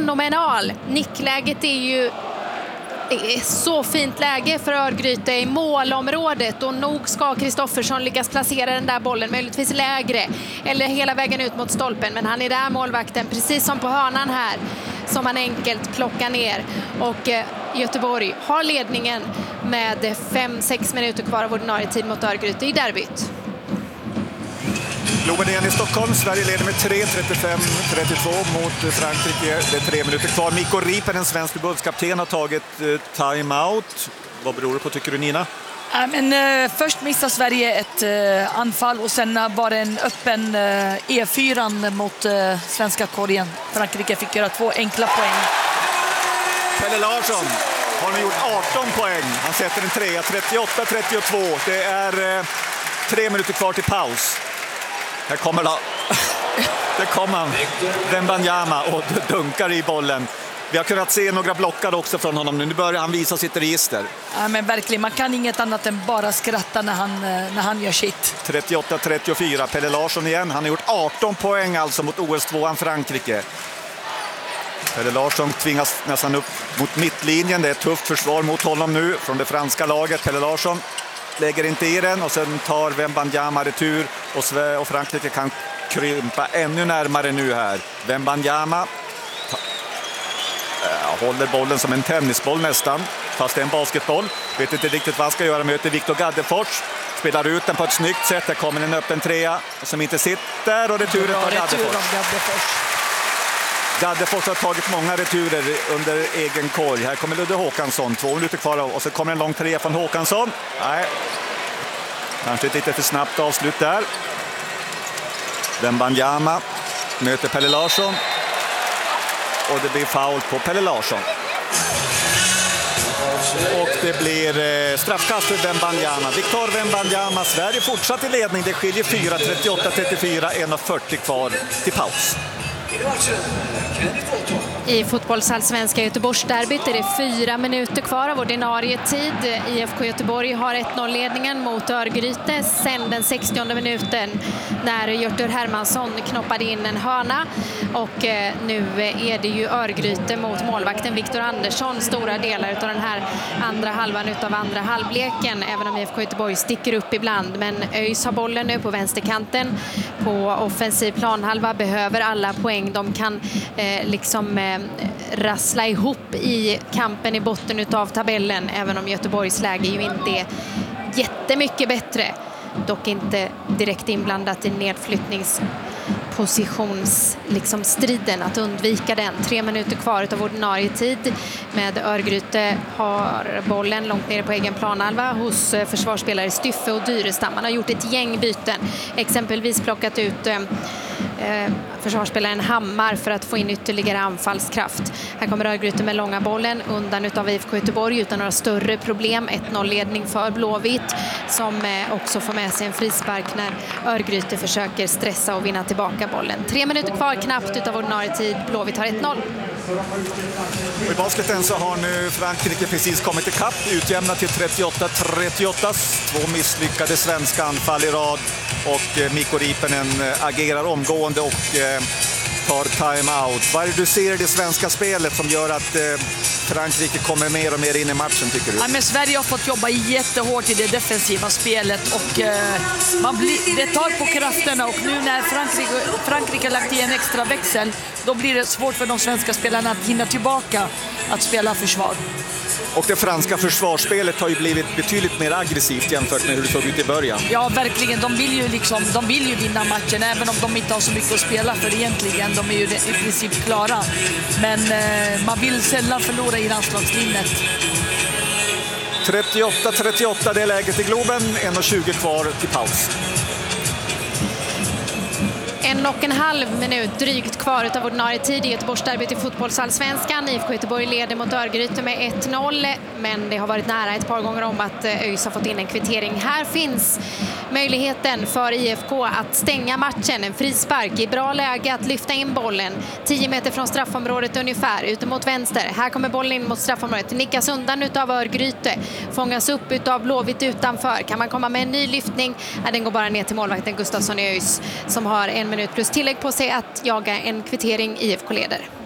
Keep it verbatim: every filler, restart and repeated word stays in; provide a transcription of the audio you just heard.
fenomenal. Nickläget är ju det är så fint läge för Örgryte i målområdet och nog ska Kristoffersson lyckas placera den där bollen möjligtvis lägre eller hela vägen ut mot stolpen, men han är där målvakten precis som på hörnan här som han enkelt plockar ner och eh, Göteborg har ledningen med fem sex minuter kvar av ordinarie tid mot Örgryte i derbyt. Globen igen i Stockholm. Sverige leder med tre trettiofem trettiotvå mot Frankrike. Det är tre minuter kvar. Mikko Riipanen, svensk förbundskapten, har tagit eh, time-out. Vad beror det på, tycker du, Nina? Ja, men, eh, först missar Sverige ett eh, anfall och sen var det en öppen eh, E fyra mot eh, svenska korgen. Frankrike fick göra två enkla poäng. Pelle Larsson har nu gjort arton poäng. Han sätter en trea, trettioåtta trettiotvå. Det är eh, tre minuter kvar till paus. Här kommer då. Det kommer han. Wembanyama och dunkar i bollen. Vi har kunnat se några blockade också från honom nu. Nu börjar han visa sitt register. Ja, men verkligen, man kan inget annat än bara skratta när han, när han gör shit. trettioåtta trettiofyra. Pelle Larsson igen. Han har gjort arton poäng alltså mot O S tvåan Frankrike. Pelle Larsson tvingas nästan upp mot mittlinjen. Det är ett tufft försvar mot honom nu från det franska laget. Pelle Larsson lägger inte i den och sen tar Wembanyama retur och, Sve- och Frankrike kan krympa ännu närmare nu här. Wembanyama ta- äh, håller bollen som en tennisboll nästan, fast det är en basketboll. Vet inte riktigt vad han ska göra, möter Viktor Gaddefors. Spelar ut den på ett snyggt sätt. Där kommer en öppen trea som inte sitter och returen tar Gaddefors. Gaddefors har tagit många returer under egen korg. Här kommer Ludde Håkansson, två minuter kvar och så kommer en lång trea från Håkansson. Nej, kanske ett lite för snabbt avslut där. Wembanyama möter Pelle Larsson och det blir foul på Pelle Larsson. Och det blir straffkast för Wembanyama. Viktor Wembanyama, Sverige fortsatt i ledning. Det skiljer fyra trettioåtta trettiofyra, en fyrtio kvar till paus. I fotbollsallsvenska Göteborgsderbyt är det fyra minuter kvar av ordinarie tid. I F K Göteborg har ett noll-ledningen mot Örgryte sen den sextionde minuten när Hjörtur Hermansson knoppade in en hörna. Och eh, nu är det ju Örgryte mot målvakten Viktor Andersson stora delar av den här andra halvan utav andra halvleken. Även om I F K Göteborg sticker upp ibland. Men ÖIS har bollen nu på vänsterkanten på offensiv planhalva, behöver alla poäng de kan eh, liksom eh, rassla ihop i kampen i botten utav tabellen, även om Göteborgs läge ju inte är jättemycket bättre, dock inte direkt inblandat i nedflyttningspositions liksom striden att undvika den. Tre minuter kvar utav ordinarie tid med Örgryte har bollen långt ner på egen planhalva hos försvarsspelare Styffe och Dyrestam. Man har gjort ett gäng byten, exempelvis plockat ut eh, försvarsspelaren Hammar för att få in ytterligare anfallskraft. Här kommer Örgryte med långa bollen undan utav I F K Göteborg utan några större problem. ett noll-ledning för Blåvitt som eh, också får med sig en frispark när Örgryte försöker stressa och vinna tillbaka bollen. Tre minuter kvar knappt utav ordinarie tid. Blåvitt har ett noll. I basketen så har nu Frankrike precis kommit ikapp, utjämnat till trettioåtta trettioåtta. Två misslyckade svenska anfall i rad och eh, Mikko Riipanen eh, agerar omgående och eh, tar time-out. Vad är det du ser i det svenska spelet som gör att eh, Frankrike kommer mer och mer in i matchen, tycker du? Ja, men Sverige har fått jobba jättehårt i det defensiva spelet och eh, man blir, det tar på krafterna, och nu när Frankrike, Frankrike lagt i en extra växel, då blir det svårt för de svenska spelarna att hinna tillbaka att spela försvar. Och det franska försvarsspelet har ju blivit betydligt mer aggressivt jämfört med hur det såg ut i början. Ja, verkligen. De vill ju, liksom, de vill ju vinna matchen, även om de inte har så mycket att spela för egentligen. De är ju i princip klara. Men eh, man vill sällan förlora i landslagslinjet. trettioåtta trettioåtta, det är läget i Globen. en tjugo kvar till paus. En och en halv minut drygt kvar av ordinarie tid i Göteborgsderbyt i fotbollsallsvenskan. I F K Göteborg leder mot Örgryte med ett noll, men det har varit nära ett par gånger om att ÖIS har fått in en kvittering. Här finns möjligheten för I F K att stänga matchen. En frispark i bra läge att lyfta in bollen. tio meter från straffområdet ungefär, ute mot vänster. Här kommer bollen in mot straffområdet. Nickas undan utav Örgryte. Fångas upp utav Blåvitt utanför. Kan man komma med en ny lyftning? Ja, den går bara ner till målvakten Gustafsson i ÖIS som har en minut plus tillägg på sig att jaga en kvittering. I F K leder.